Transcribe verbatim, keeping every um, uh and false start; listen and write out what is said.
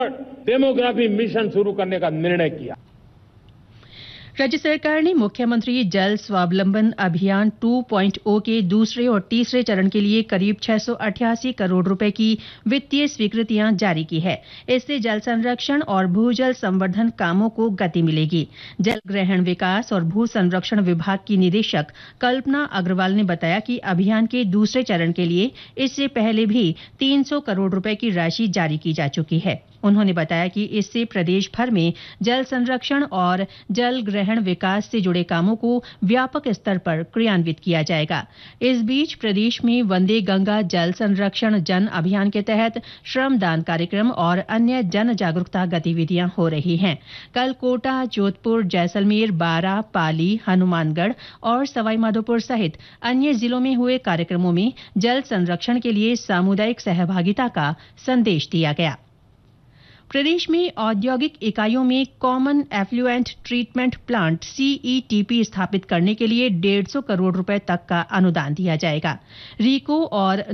Demography mission शुरू करने का निर्णय किया। राज्य सरकार ने मुख्यमंत्री जल स्वावलंबन अभियान टू पॉइंट ओ के दूसरे और तीसरे चरण के लिए करीब छह सौ अठासी करोड़ रुपए की वित्तीय स्वीकृतियां जारी की है। इससे जल संरक्षण और भूजल संवर्धन कामों को गति मिलेगी। जल ग्रहण विकास और भू संरक्षण विभाग की निदेशक कल्पना अग्रवाल ने बताया कि अभियान के दूसरे चरण के लिए इससे पहले भी तीन सौ करोड़ रुपए की राशि जारी की जा चुकी है। उन्होंने बताया कि इससे प्रदेश भर में जल संरक्षण और जल ग्रहण विकास से जुड़े कामों को व्यापक स्तर पर क्रियान्वित किया जाएगा। इस बीच प्रदेश में वंदे गंगा जल संरक्षण जन अभियान के तहत श्रमदान कार्यक्रम और अन्य जन जागरूकता गतिविधियां हो रही हैं। कल कोटा, जोधपुर, जैसलमेर, बारां, पाली, हनुमानगढ़ और सवाईमाधोपुर सहित अन्य जिलों में हुए कार्यक्रमों में जल संरक्षण के लिए सामुदायिक सहभागिता का संदेश दिया गया। प्रदेश में औद्योगिक इकाइयों में common effluent treatment plant CETP स्थापित करने के लिए डेढ़ सौ करोड़ रुपए तक का अनुदान दिया जाएगा। रीको और